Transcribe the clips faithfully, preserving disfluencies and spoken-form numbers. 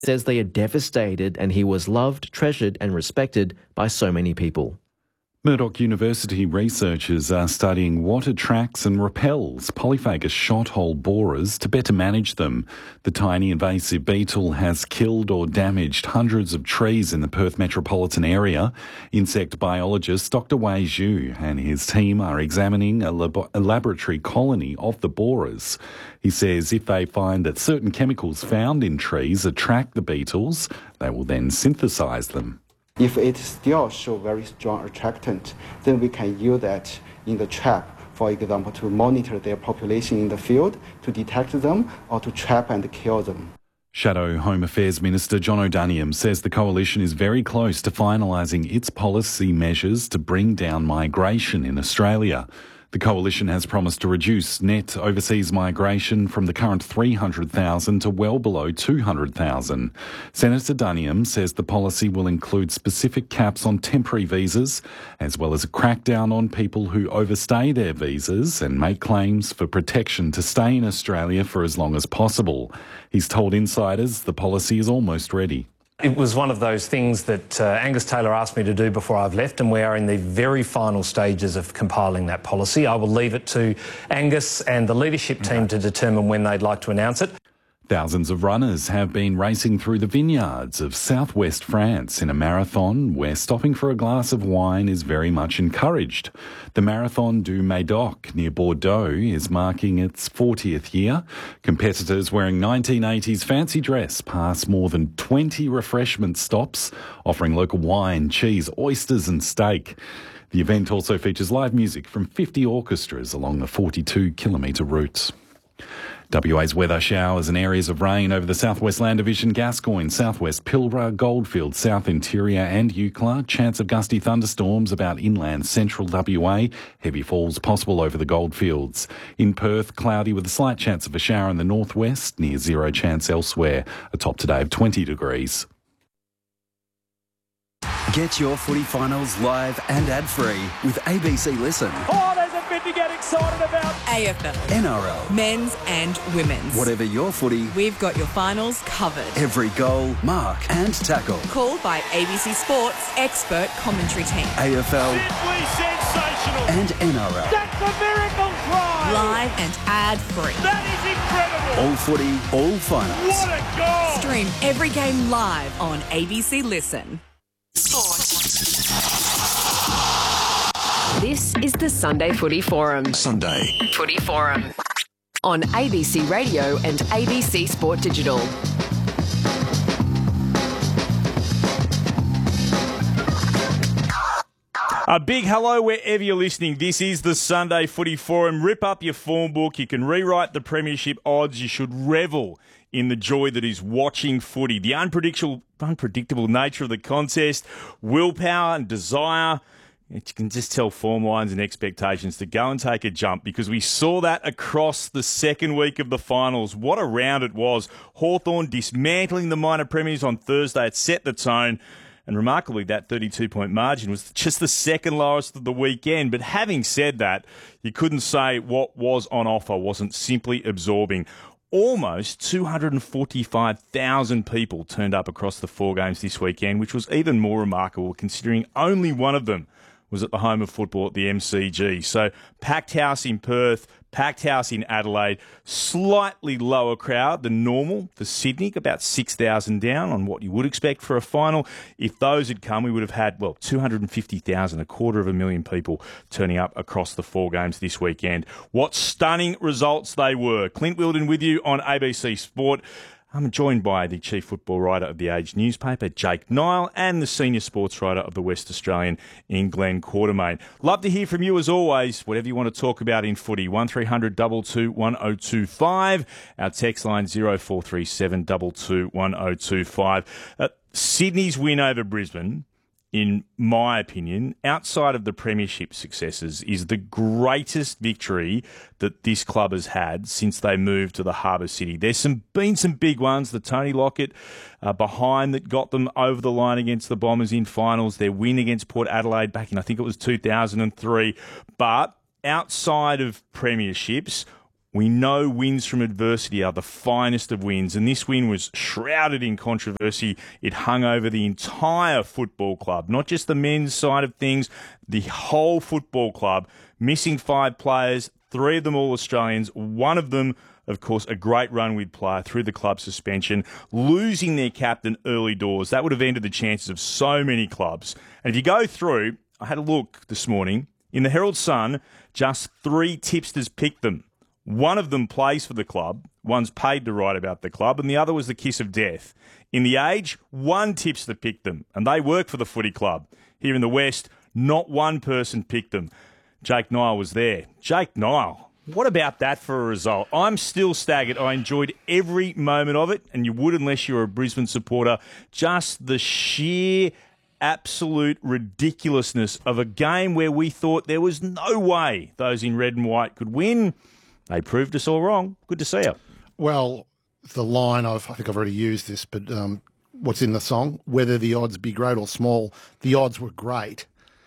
says they are devastated and he was loved, treasured and respected by so many people. Murdoch University researchers are studying what attracts and repels polyphagous shot-hole borers to better manage them. The tiny invasive beetle has killed or damaged hundreds of trees in the Perth metropolitan area. Insect biologist Doctor Wei Zhu and his team are examining a, lab- a laboratory colony of the borers. He says if they find that certain chemicals found in trees attract the beetles, they will then synthesise them. If it still shows very strong attractant, then we can use that in the trap, for example, to monitor their population in the field, to detect them, or to trap and kill them. Shadow Home Affairs Minister John O'Daniam says the coalition is very close to finalising its policy measures to bring down migration in Australia. The coalition has promised to reduce net overseas migration from the current three hundred thousand to well below two hundred thousand. Senator Duniam says the policy will include specific caps on temporary visas, as well as a crackdown on people who overstay their visas and make claims for protection to stay in Australia for as long as possible. He's told insiders the policy is almost ready. It was one of those things that uh, Angus Taylor asked me to do before I've left, and we are in the very final stages of compiling that policy. I will leave it to Angus and the leadership team to determine when they'd like to announce it. Thousands of runners have been racing through the vineyards of southwest France in a marathon where stopping for a glass of wine is very much encouraged. The Marathon du Médoc near Bordeaux is marking its fortieth year. Competitors wearing nineteen eighties fancy dress pass more than twenty refreshment stops, offering local wine, cheese, oysters and steak. The event also features live music from fifty orchestras along the forty-two kilometre route. W A's weather: showers and areas of rain over the southwest Land Division, Gascoyne, southwest Pilbara, Goldfields, south interior and Eucla. Chance of gusty thunderstorms about inland central W A. Heavy falls possible over the Goldfields. In Perth, cloudy with a slight chance of a shower in the northwest, near zero chance elsewhere. A top today of twenty degrees. Get your footy finals live and ad-free with A B C Listen. Oh, there's a bit to get excited about. A F L, N R L, men's and women's. Whatever your footy, we've got your finals covered. Every goal, mark and tackle. Called by A B C Sports expert commentary team. A F L. Simply sensational. And N R L. That's a miracle try. Live and ad-free. That is incredible. All footy, all finals. What a goal. Stream every game live on A B C Listen. This is the Sunday Footy Forum. Sunday Footy Forum. On A B C Radio and A B C Sport Digital. A big hello wherever you're listening. This is the Sunday Footy Forum. Rip up your form book. You can rewrite the premiership odds. You should revel in the joy that is watching footy. The unpredictable, unpredictable nature of the contest, willpower and desire. You can just tell form lines and expectations to go and take a jump, because we saw that across the second week of the finals. What a round it was. Hawthorn dismantling the minor premiers on Thursday. It set the tone. And remarkably, that thirty-two point margin was just the second lowest of the weekend. But having said that, you couldn't say what was on offer wasn't simply absorbing. Almost two hundred forty-five thousand people turned up across the four games this weekend, which was even more remarkable considering only one of them was at the home of football at the M C G. So packed house in Perth, packed house in Adelaide, slightly lower crowd than normal for Sydney, about six thousand down on what you would expect for a final. If those had come, we would have had, well, two hundred fifty thousand, a quarter of a million people turning up across the four games this weekend. What stunning results they were. Clint Wilden with you on A B C Sport. I'm joined by the chief football writer of The Age newspaper, Jake Nile, and the senior sports writer of The West Australian, in Glenn Quartermain. Love to hear from you as always, whatever you want to talk about in footy. one three hundred two two one oh two five. Our text line zero four three seven two two one oh two five. Uh, Sydney's win over Brisbane, in my opinion, outside of the premiership successes, is the greatest victory that this club has had since they moved to the Harbour City. There's some been some big ones. The Tony Lockett uh, behind that got them over the line against the Bombers in finals. Their win against Port Adelaide back in, I think it was two thousand three. But outside of premierships, We know wins from adversity are the finest of wins, and this win was shrouded in controversy. It hung over the entire football club, not just the men's side of things, the whole football club, missing five players, three of them all Australians, one of them, of course, a great run with player through the club suspension, losing their captain early doors. That would have ended the chances of so many clubs. And if you go through, I had a look this morning, in the Herald Sun, just three tipsters picked them. One of them plays for the club, one's paid to write about the club, and the other was the kiss of death. In The Age, one tipster picked them, and they work for the footy club. Here in the West, not one person picked them. Jake Nile was there. Jake Nile, what about that for a result? I'm still staggered. I enjoyed every moment of it, and you would unless you're a Brisbane supporter. Just the sheer absolute ridiculousness of a game where we thought there was no way those in red and white could win. They proved us all wrong. Good to see you. Well, the line, I've, I think I've already used this, but um, what's in the song, whether the odds be great or small, the odds were great.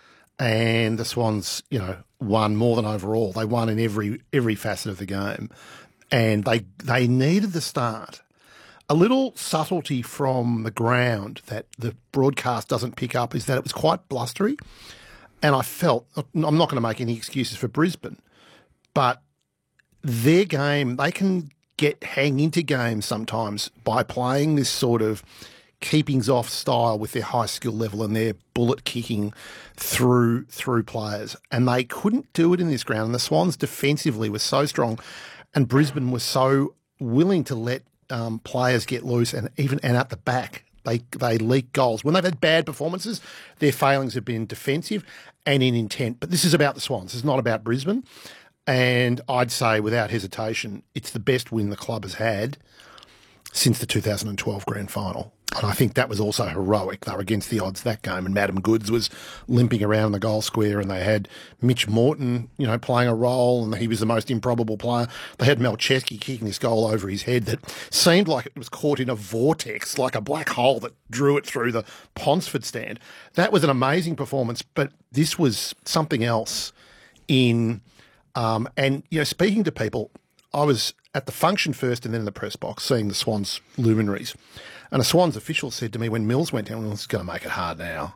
And the Swans, you know, won more than overall. They won in every every facet of the game. And they they needed the start. A little subtlety from the ground that the broadcast doesn't pick up is that it was quite blustery. And I felt, I'm not going to make any excuses for Brisbane, but their game, they can get hang into games sometimes by playing this sort of keepings off style with their high skill level and their bullet kicking through through players. And they couldn't do it in this ground. And the Swans defensively were so strong, and Brisbane was so willing to let um, players get loose, and even and at the back they they leak goals. When they've had bad performances, their failings have been defensive and in intent. But this is about the Swans. It's not about Brisbane. And I'd say, without hesitation, it's the best win the club has had since the two thousand twelve grand final. And I think that was also heroic. They were against the odds that game, and Madam Goods was limping around in the goal square, and they had Mitch Morton, you know, playing a role, and he was the most improbable player. They had Malcheski kicking this goal over his head that seemed like it was caught in a vortex, like a black hole that drew it through the Ponsford stand. That was an amazing performance, but this was something else in... Um, and, you know, speaking to people, I was at the function first and then in the press box seeing the Swans luminaries. And a Swans official said to me when Mills went down, well, it's going to make it hard now.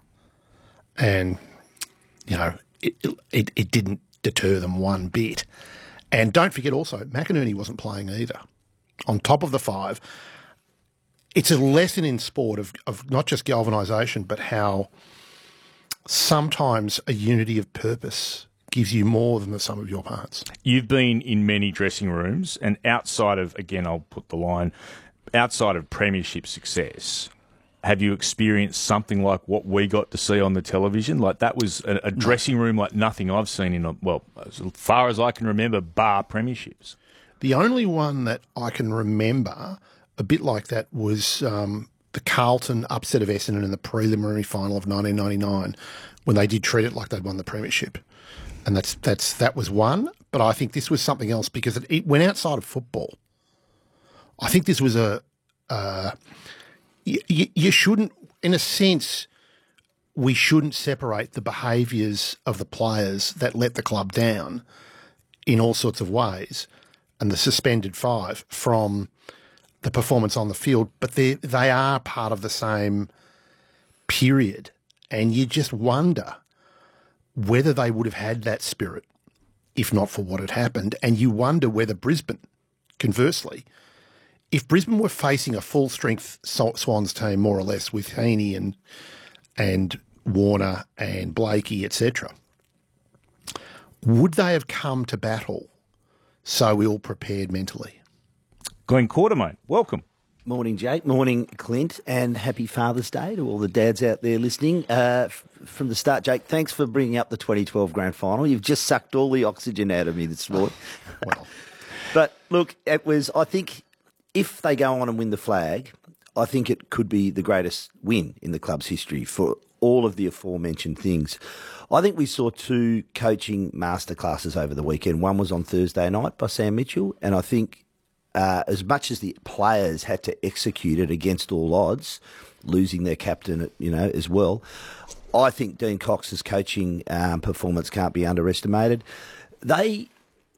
And, you know, it, it, it didn't deter them one bit. And don't forget also, McInerney wasn't playing either. On top of the five, it's a lesson in sport of, of not just galvanisation, but how sometimes a unity of purpose gives you more than the sum of your parts. You've been in many dressing rooms, and outside of, again, I'll put the line, outside of premiership success, have you experienced something like what we got to see on the television? Like that was a, a dressing room like nothing I've seen in, a, well, as far as I can remember, bar premierships. The only one that I can remember a bit like that was um, the Carlton upset of Essendon in the preliminary final of nineteen ninety-nine when they did treat it like they'd won the premiership. And that's that's that was one, but I think this was something else because it, it went outside of football. I think this was a uh, you, you shouldn't, in a sense, we shouldn't separate the behaviours of the players that let the club down in all sorts of ways, and the suspended five from the performance on the field. But they they are part of the same period, and you just wonder whether they would have had that spirit if not for what had happened. And you wonder whether Brisbane, conversely, if Brisbane were facing a full-strength Swans team, more or less, with Heaney and and Warner and Blakey, et cetera, would they have come to battle so ill-prepared mentally? Glenn Quartermain, welcome. Morning, Jake. Morning, Clint. And happy Father's Day to all the dads out there listening. Uh, f- from the start, Jake, thanks for bringing up the twenty twelve Grand Final. You've just sucked all the oxygen out of me this morning. Well, but look, it was, I think, if they go on and win the flag, I think it could be the greatest win in the club's history for all of the aforementioned things. I think we saw two coaching masterclasses over the weekend. One was on Thursday night by Sam Mitchell, and I think Uh, as much as the players had to execute it against all odds, losing their captain, you know, as well, I think Dean Cox's coaching um, performance can't be underestimated. They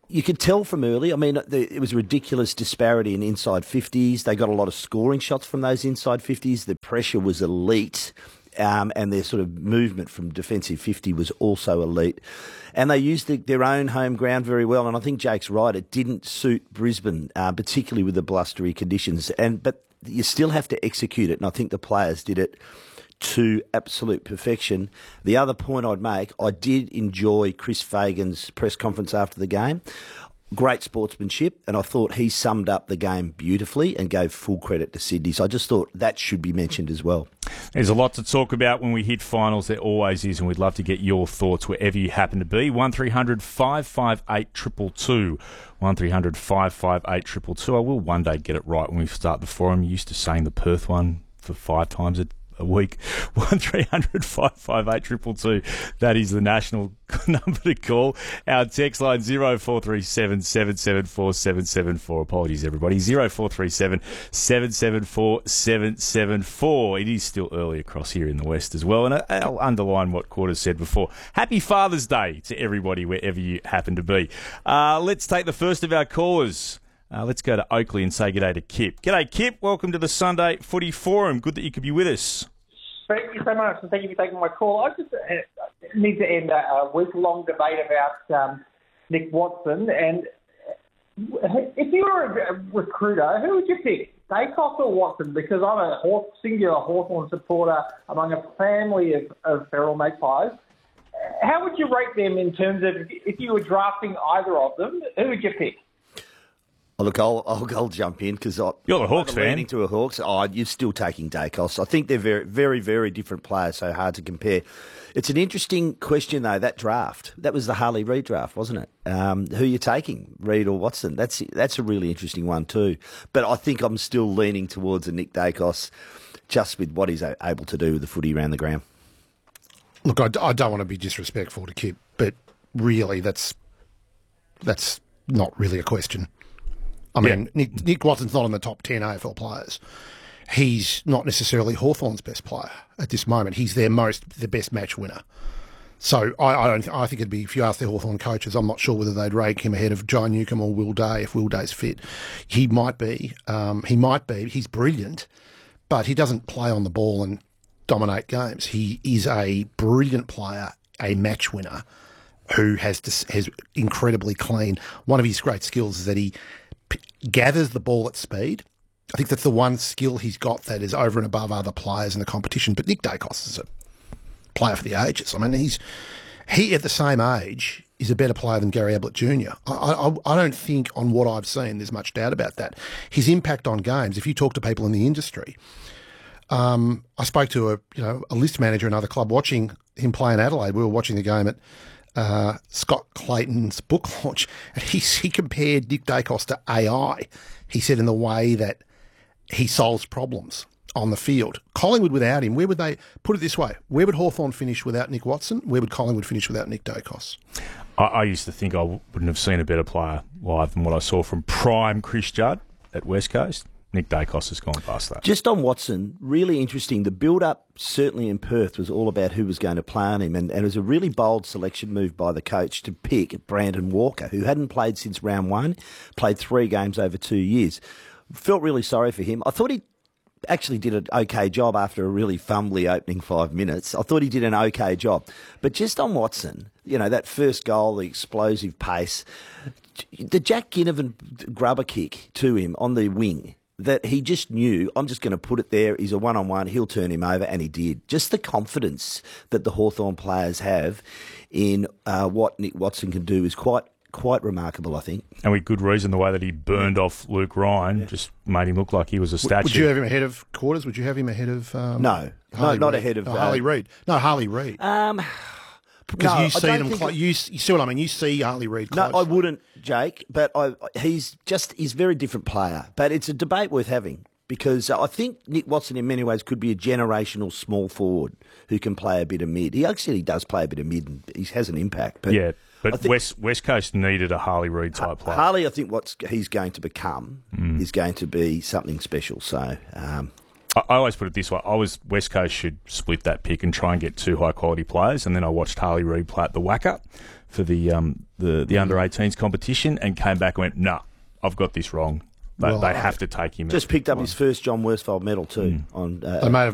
you could tell from early. I mean, the, it was a ridiculous disparity in inside fifties. They got a lot of scoring shots from those inside fifties. The pressure was elite. Um, and their sort of movement from defensive fifty was also elite. And they used the, their own home ground very well. And I think Jake's right. It didn't suit Brisbane, uh, particularly with the blustery conditions. And But you still have to execute it. And I think the players did it to absolute perfection. The other point I'd make, I did enjoy Chris Fagan's press conference after the game. Great sportsmanship, and I thought he summed up the game beautifully and gave full credit to Sydney. So I just thought that should be mentioned as well. There's a lot to talk about when we hit finals. There always is, and we'd love to get your thoughts wherever you happen to be. one three hundred five five eight two two two. one three hundred five five eight two two two. I will one day get it right when we start the forum. You used to saying the Perth one for five times a a week. one three hundred five five eight two two two. That is the national number to call. Our text line zero four three seven seven seven four seven seven four. Apologies, everybody. zero four three seven seven seven four seven seven four. It is still early across here in the West as well. And I'll underline what Quarters said before. Happy Father's Day to everybody wherever you happen to be. Uh, let's take the first of our callers. Uh, let's go to Oakley and say g'day to Kip. G'day, Kip. Welcome to the Sunday Footy Forum. Good that you could be with us. Thank you so much, and thank you for taking my call. I just uh, need to end a, a week-long debate about um, Nick Watson. And if you were a recruiter, who would you pick, Daicos or Watson? Because I'm a Haw- singular Hawthorn supporter among a family of, of feral magpies. How would you rate them in terms of, if you were drafting either of them, who would you pick? Oh, look, I'll, I'll, I'll jump in because you're a Hawks fan. Leaning to a Hawks. Oh, you're still taking Daicos. I think they're very, very, very different players, so hard to compare. It's an interesting question, though, that draft. That was the Harley Reid draft, wasn't it? Um, who are you taking, Reid or Watson? That's that's a really interesting one too. But I think I'm still leaning towards a Nick Daicos just with what he's able to do with the footy around the ground. Look, I, I don't want to be disrespectful to Kip, but really that's that's not really a question. I mean, yeah. Nick, Nick Watson's not in the top ten A F L players. He's not necessarily Hawthorn's best player at this moment. He's their most, the best match winner. So I, I don't. I think it'd be, if you ask the Hawthorn coaches, I'm not sure whether they'd rank him ahead of John Newcombe or Will Day if Will Day's fit. He might be. Um, he might be. He's brilliant, but he doesn't play on the ball and dominate games. He is a brilliant player, a match winner, who has has incredibly clean. One of his great skills is that he p- gathers the ball at speed. I think that's the one skill he's got that is over and above other players in the competition. But Nick Daicos is a player for the ages. I mean, he's he at the same age is a better player than Gary Ablett Junior I, I, I don't think, on what I've seen, there's much doubt about that. His impact on games, if you talk to people in the industry, um, I spoke to a you know a list manager in another club watching him play in Adelaide. We were watching the game at uh, Scott Clayton's book launch, and he, he compared Nick Daicos to A I. He said in the way that he solves problems on the field. Collingwood without him, where would they, put it this way, where would Hawthorn finish without Nick Watson? Where would Collingwood finish without Nick Daicos? I, I used to think I wouldn't have seen a better player live than what I saw from prime Chris Judd at West Coast. Nick Daicos has gone past that. Just on Watson, really interesting. The build-up, certainly in Perth, was all about who was going to play on him, and, and it was a really bold selection move by the coach to pick Brandon Walker, who hadn't played since round one, played three games over two years. Felt really sorry for him. I thought he actually did an okay job after a really fumbly opening five minutes. I thought he did an okay job. But just on Watson, you know, that first goal, the explosive pace, the Jack Ginnivan grubber kick to him on the wing, that he just knew, I'm just going to put it there, he's a one-on-one, he'll turn him over, and he did. Just the confidence that the Hawthorn players have in uh, what Nick Watson can do is quite quite remarkable, I think. And with good reason, the way that he burned off Luke Ryan yeah. just made him look like he was a statue. Would you have him ahead of Quarters? Would you have him ahead of... Um, no, Harley no, not Reid? ahead of... No, uh, Harley Reid. No, Harley Reid. Um... Because no, you see them, think cl- you, you see what I mean. You see Harley Reid. No, I wouldn't, Jake. But I, he's just he's a very different player. But it's a debate worth having because I think Nick Watson, in many ways, could be a generational small forward who can play a bit of mid. He actually does play a bit of mid, and he has an impact. But yeah, but West West Coast needed a Harley Reid type player. Harley, I think what he's going to become mm. is going to be something special. So. Um, I, I always put it this way. I was West Coast should split that pick and try and get two high-quality players, and then I watched Harley Reid play at the Wacker for the um, the, the under eighteens competition and came back and went, nah, I've got this wrong. They, Well, they have to take him. Just picked up his first John Worsfold medal too. Mm. On uh, They may have